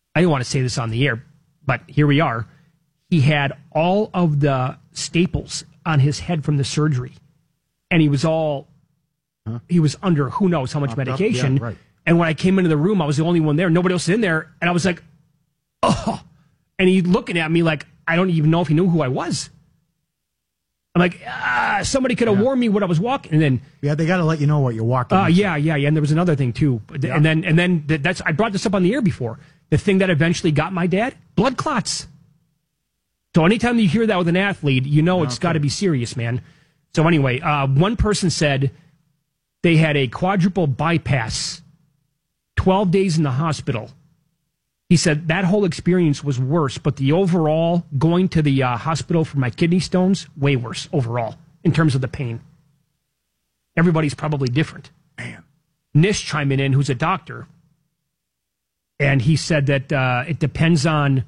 I didn't want to say this on the air, but here we are. He had all of the staples on his head from the surgery, and he was under who knows how much medication. Yeah, right. And when I came into the room, I was the only one there. Nobody else was in there. And I was like, oh. And he looking at me like, I don't even know if he knew who I was. I'm like, somebody could have warned me what I was walking. And then, they got to let you know what you're walking. Yeah. And there was another thing too. Yeah. And then that's, I brought this up on the air before. The thing that eventually got my dad, blood clots. So anytime you hear that with an athlete, you know it's got to be serious, man. So anyway, one person said they had a quadruple bypass, 12 days in the hospital. He said that whole experience was worse, but the overall going to the hospital for my kidney stones, way worse overall in terms of the pain. Everybody's probably different. Man. Nish chiming in, who's a doctor, and he said that it depends on,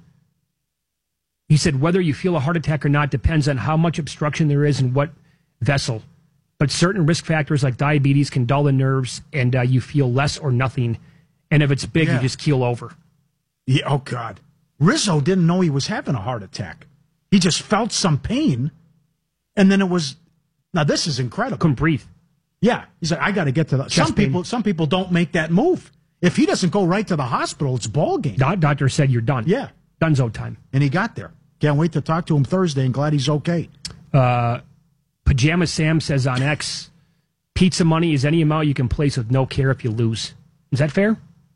he said whether you feel a heart attack or not depends on how much obstruction there is and what vessel. But certain risk factors like diabetes can dull the nerves and you feel less or nothing. And if it's big, you just keel over. Yeah, oh, God. Rizzo didn't know he was having a heart attack. He just felt some pain, and then it was... Now, this is incredible. Couldn't breathe. Yeah. He's like, I got to get to the... Some people don't make that move. If he doesn't go right to the hospital, it's ball game. Doctor said you're done. Yeah. Dunzo time. And he got there. Can't wait to talk to him Thursday, and glad he's okay. Pajama Sam says on X, pizza money is any amount you can place with no care if you lose. Is that fair?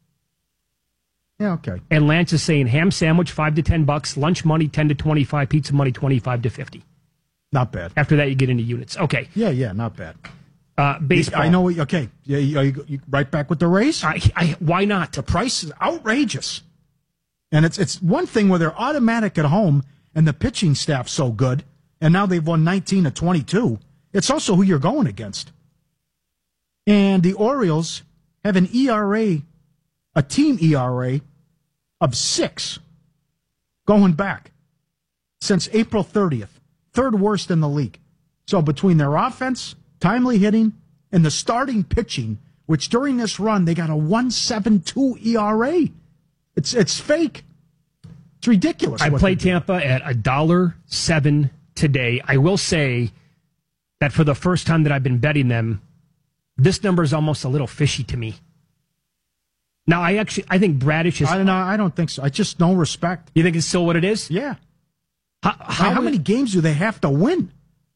Yeah, okay. And Lance is saying ham sandwich $5 to $10, lunch money 10 to 25, pizza money 25 to 50. Not bad. After that, you get into units. Okay. Yeah, not bad. Baseball. I know. Okay. Yeah, you right back with the race? Why not? The price is outrageous. And it's one thing where they're automatic at home and the pitching staff's so good, and now they've won 19 to 22. It's also who you're going against. And the Orioles have an ERA, a team ERA of 6 going back since April 30th. Third worst in the league. So between their offense, timely hitting, and the starting pitching, which during this run, they got a 1.72 ERA. It's fake. It's ridiculous. I played Tampa at $1.07 today. I will say that for the first time that I've been betting them, this number is almost a little fishy to me. Now, I think Bradish is... I don't think so. I just no respect. You think it's still what it is? Yeah. How many games do they have to win?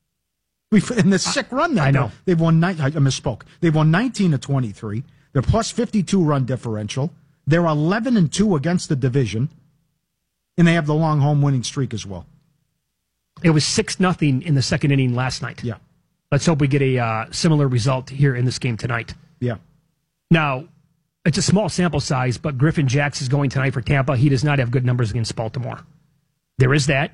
In this sick run now. I know. They've won... I misspoke. They've won 19 to 23. They're plus 52 run differential. They're 11-2 against the division. And they have the long home winning streak as well. It was 6-0 in the second inning last night. Yeah. Let's hope we get a similar result here in this game tonight. Yeah. Now, it's a small sample size, but Griffin Jax is going tonight for Tampa. He does not have good numbers against Baltimore. There is that.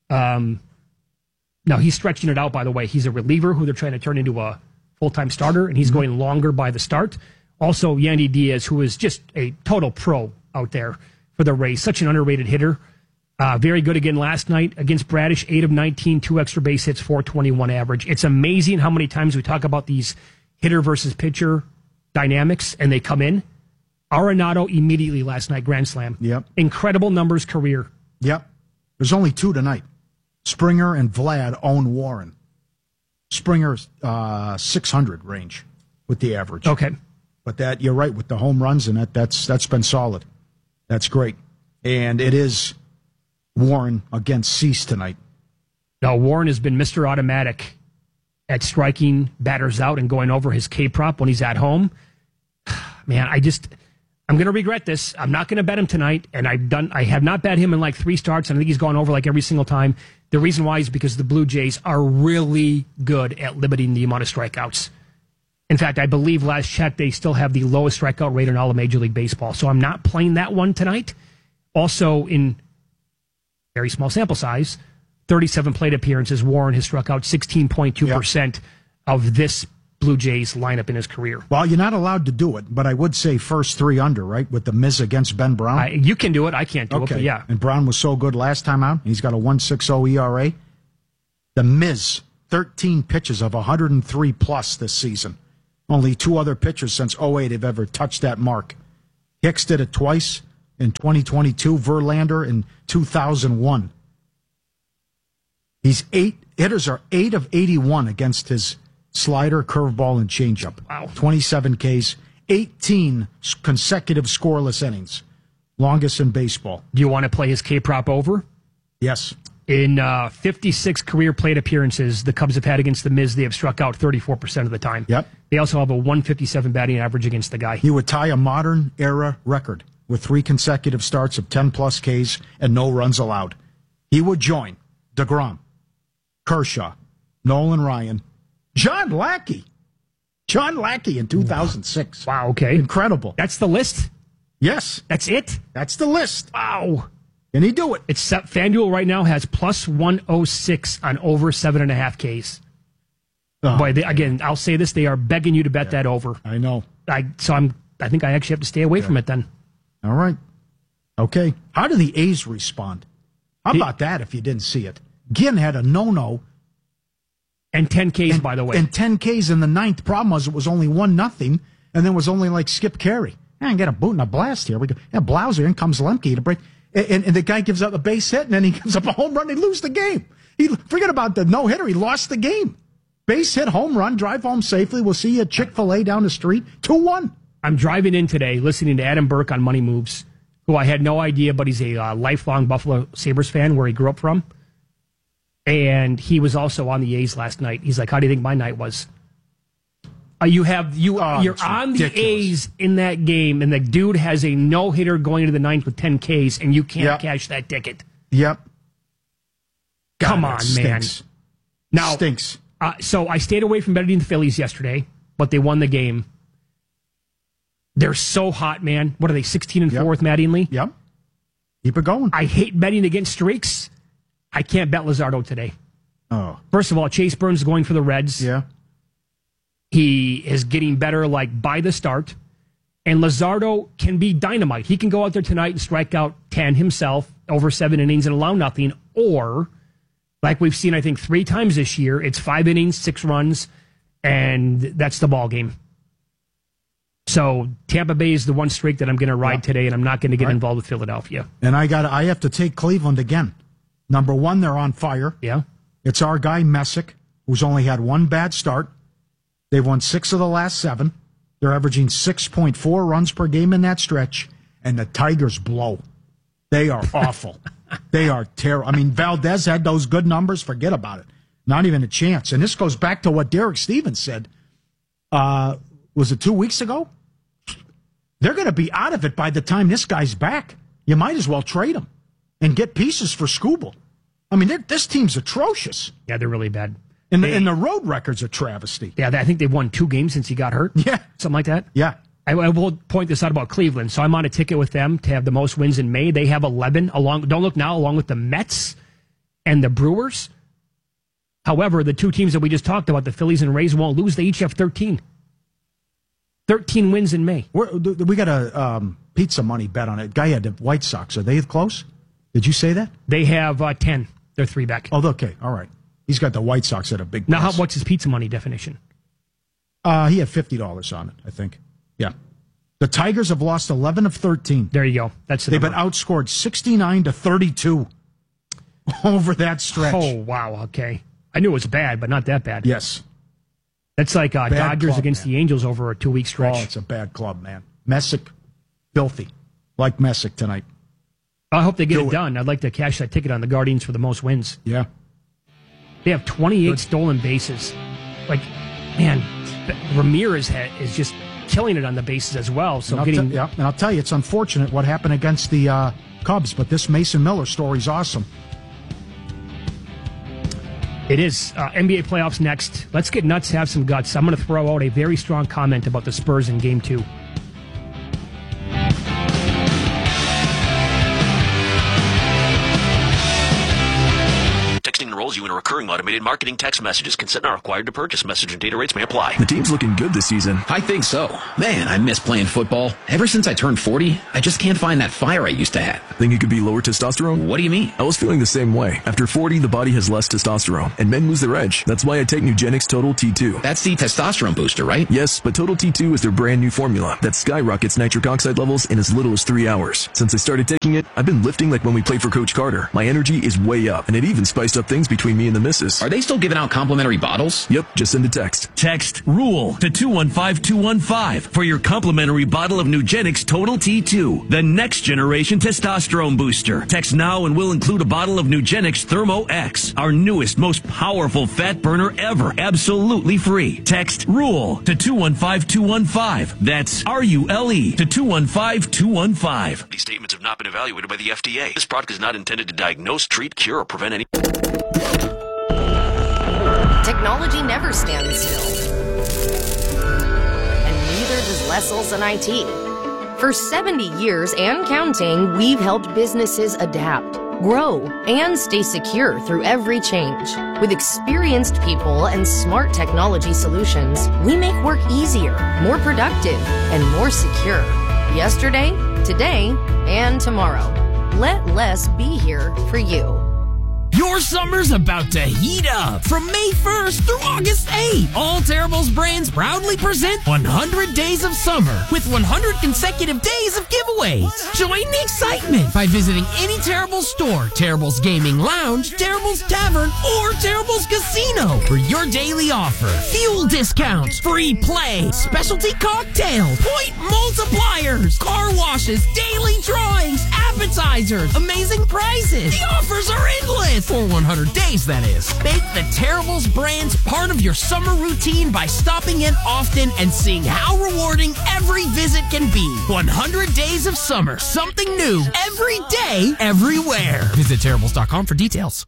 Now, he's stretching it out, by the way. He's a reliever who they're trying to turn into a full-time starter, and he's going longer by the start. Also, Yandy Diaz, who is just a total pro out there for the Rays. Such an underrated hitter. Very good again last night against Bradish. 8 of 19, 2 extra base hits, 421 average. It's amazing how many times we talk about these hitter versus pitcher dynamics, and they come in. Arenado immediately last night, grand slam. Yep. Incredible numbers, career. Yep. There's only 2 tonight. Springer and Vlad own Warren. Springer's 600 range with the average. Okay. But that, you're right, with the home runs, and that's been solid. That's great. And it is Warren against Cease tonight. Now, Warren has been Mr. Automatic at striking batters out and going over his K-prop when he's at home. Man, I'm going to regret this. I'm not going to bet him tonight, and I have not bet him in like 3 starts, and I think he's gone over like every single time. The reason why is because the Blue Jays are really good at limiting the amount of strikeouts. In fact, I believe last check, they still have the lowest strikeout rate in all of Major League Baseball. So I'm not playing that one tonight. Also, in very small sample size, 37 plate appearances, Warren has struck out 16.2% of this Blue Jays lineup in his career. Well, you're not allowed to do it, but I would say first 3 under, right, with the Miz against Ben Brown. You can do it. I can't do it, but yeah. And Brown was so good last time out. He's got a 1.60 ERA. The Miz, 13 pitches of 103 plus this season. Only 2 other pitchers since 2008 have ever touched that mark. Hicks did it twice. in 2022, Verlander in 2001. Hitters are 8 of 81 against his slider, curveball, and changeup. Wow. 27 Ks, 18 consecutive scoreless innings. Longest in baseball. Do you want to play his K-prop over? Yes. In 56 career plate appearances the Cubs have had against the Miz, they have struck out 34% of the time. Yep. They also have a 157 batting average against the guy. He would tie a modern era record with 3 consecutive starts of 10-plus Ks and no runs allowed. He would join DeGrom, Kershaw, Nolan Ryan, John Lackey. John Lackey in 2006. Wow, okay. Incredible. That's the list? Yes. That's it? That's the list. Wow. Can he do it? It's FanDuel right now has plus 106 on over 7.5 Ks. Boy, again, I'll say this: they are begging you to bet that over. I know. I think I actually have to stay away from it then. All right. Okay. How do the A's respond? How about that if you didn't see it? Ginn had a no-no. And 10 Ks, by the way. And 10 Ks in the ninth. Problem was it was only 1-0, and then was only like Skip Carey. I get a boot and a blast here. We go. Yeah, Blauser, in comes Lemke to break. And the guy gives up a base hit, and then he gives up a home run. They lose the game. Forget about the no-hitter. He lost the game. Base hit, home run, drive home safely. We'll see you at Chick-fil-A down the street. 2-1. I'm driving in today listening to Adam Burke on Money Moves, who I had no idea, but he's a lifelong Buffalo Sabres fan where he grew up from. And he was also on the A's last night. He's like, how do you think my night was? You're on the A's in that game, and the dude has a no-hitter going into the ninth with 10 Ks, and you can't cash that ticket. Yep. Come on, man. Now, Stinks. So I stayed away from betting the Phillies yesterday, but they won the game. They're so hot, man. What are they, 16-4 with Mattingly? Yep. Keep it going. I hate betting against streaks. I can't bet Luzardo today. Oh. First of all, Chase Burns is going for the Reds. Yeah. He is getting better, like, by the start. And Luzardo can be dynamite. He can go out there tonight and strike out 10 himself over 7 innings and allow nothing. Or, like we've seen, I think, 3 times this year, it's 5 innings, 6 runs, and that's the ball game. So Tampa Bay is the one streak that I'm going to ride today, and I'm not going to get involved with Philadelphia. And I have to take Cleveland again. Number 1, they're on fire. Yeah. It's our guy, Messick, who's only had 1 bad start. They've won 6 of the last 7. They're averaging 6.4 runs per game in that stretch, and the Tigers blow. They are awful. They are terrible. I mean, Valdez had those good numbers. Forget about it. Not even a chance. And this goes back to what Derek Stevens said. Was it 2 weeks ago? They're going to be out of it by the time this guy's back. You might as well trade him and get pieces for Skubal. I mean, this team's atrocious. Yeah, they're really bad. And the road record's a travesty. Yeah, I think they've won 2 games since he got hurt. Yeah. Something like that. Yeah. I will point this out about Cleveland. So I'm on a ticket with them to have the most wins in May. They have 11, don't look now, along with the Mets and the Brewers. However, the 2 teams that we just talked about, the Phillies and Rays, won't lose. They each have 13. 13 wins in May. We got a pizza money bet on it. Guy had the White Sox. Are they close? Did you say that? They have 10. They're 3 back. Oh, okay. All right. He's got the White Sox at a big Now, price. what's his pizza money definition? He had $50 on it, I think. Yeah. The Tigers have lost 11 of 13. There you go. That's the They've number. been outscored 69-32 over that stretch. Oh, wow. Okay. I knew it was bad, but not that bad. Yes. That's like Dodgers club, against man. the Angels over a 2-week stretch. Oh, it's a bad club, man. Messick, filthy. Like Messick tonight. I hope they get it done. I'd like to cash that ticket on the Guardians for the most wins. Yeah. They have 28 stolen bases. Like, man, Ramirez is just killing it on the bases as well. So and I'll tell you, it's unfortunate what happened against the Cubs, but this Mason Miller story is awesome. It is. NBA playoffs next. Let's get nuts, have some guts. I'm going to throw out a very strong comment about the Spurs in Game 2. Texting enrolls you in a recurring automated marketing text messages. Consent not required to purchase. Message and data rates may apply. The team's looking good this season. I think so. Man, I miss playing football. Ever since I turned 40, I just can't find that fire I used to have. Think it could be lower testosterone? What do you mean? I was feeling the same way. After 40, the body has less testosterone, and men lose their edge. That's why I take Nugenix Total T2. That's the testosterone booster, right? Yes, but Total T2 is their brand new formula that skyrockets nitric oxide levels in as little as 3 hours. Since I started taking it, I've been lifting like when we played for Coach Carter. My energy is way up, and it even spiced up things between me and the missus. Are they still giving out complimentary bottles? Yep, just send a text. Text RULE to 215215 for your complimentary bottle of Nugenix Total T2, the next generation testosterone booster. Text now and we'll include a bottle of Nugenix Thermo X, our newest, most powerful fat burner ever, absolutely free. Text RULE to 215215. That's RULE to 215215. These statements have not been evaluated by the FDA. This product is not intended to diagnose, treat, cure, or prevent any... Technology never stands still. And neither does Leslie and IT. For 70 years and counting, we've helped businesses adapt, grow, and stay secure through every change. With experienced people and smart technology solutions, we make work easier, more productive, and more secure. Yesterday, today, and tomorrow. Let Les be here for you. Your summer's about to heat up. From May 1st through August 8th, all Terribles brands proudly present 100 Days of Summer with 100 consecutive days of giveaways. Join the excitement by visiting any Terribles store, Terribles Gaming Lounge, Terribles Tavern, or Terribles Casino for your daily offer. Fuel discounts, free play, specialty cocktails, point multipliers, car washes, daily drawings, appetizers, amazing prizes. The offers are endless. For 100 days, that is. Make the Terribles brands part of your summer routine by stopping in often and seeing how rewarding every visit can be. 100 Days of Summer. Something new every day, everywhere. Visit Terribles.com for details.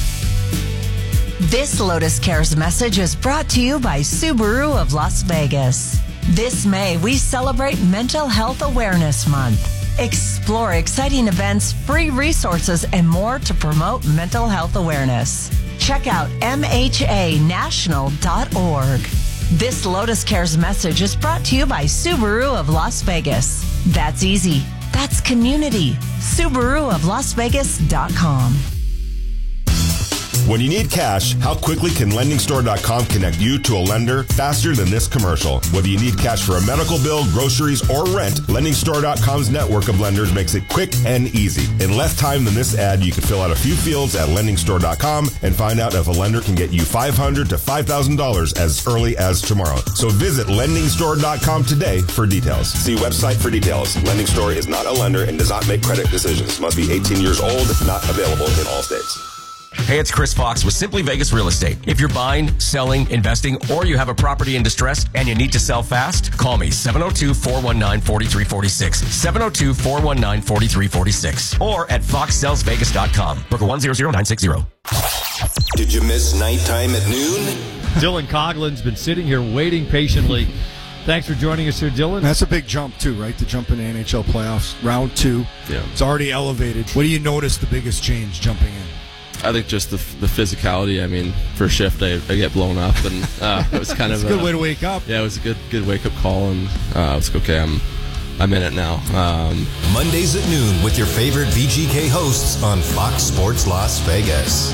This Lotus Cares message is brought to you by Subaru of Las Vegas. This May, we celebrate Mental Health Awareness Month. Explore exciting events, free resources, and more to promote mental health awareness. Check out MHAnational.org. This Lotus Cares message is brought to you by Subaru of Las Vegas. That's easy. That's community. SubaruofLasVegas.com. When you need cash, how quickly can LendingStore.com connect you to a lender faster than this commercial? Whether you need cash for a medical bill, groceries, or rent, LendingStore.com's network of lenders makes it quick and easy. In less time than this ad, you can fill out a few fields at LendingStore.com and find out if a lender can get you $500 to $5,000 as early as tomorrow. So visit LendingStore.com today for details. See website for details. Lending Store is not a lender and does not make credit decisions. Must be 18 years old, not available in all states. Hey, it's Chris Fox with Simply Vegas Real Estate. If you're buying, selling, investing, or you have a property in distress and you need to sell fast, call me 702-419-4346. 702-419-4346. Or at foxsellsvegas.com. Broker 100960. Did you miss nighttime at noon? Dylan Coughlin's been sitting here waiting patiently. Thanks for joining us here, Dylan. That's a big jump, too, right? To jump into NHL playoffs. Round 2. Yeah. It's already elevated. What do you notice the biggest change jumping in? I think just the physicality. I mean, for a shift, I get blown up, and it was kind of a good way to wake up. Yeah, it was a good wake up call, and I was like, okay, I'm in it now. Mondays at noon with your favorite VGK hosts on Fox Sports Las Vegas.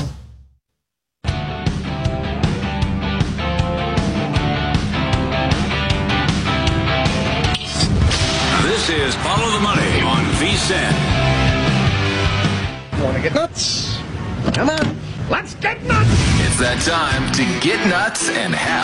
This is Follow the Money on VSiN. Want to get nuts? Come on, let's get nuts! It's that time to get nuts and have